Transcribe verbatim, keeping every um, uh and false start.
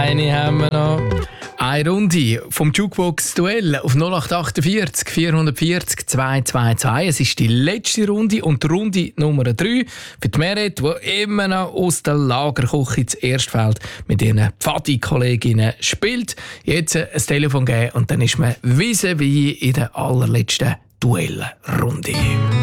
Eine haben wir noch. Eine Runde vom Jukebox-Duell auf null acht achtundvierzig vierhundertvierzig zweihundertzweiundzwanzig. Es ist die letzte Runde und die Runde Nummer drei für die Merit, die immer noch aus der Lagerküche zuerst fällt, mit ihren Pfadi-Kolleginnen spielt. Jetzt ein Telefon geben und dann ist man vis-à-vis in der allerletzten Duellrunde.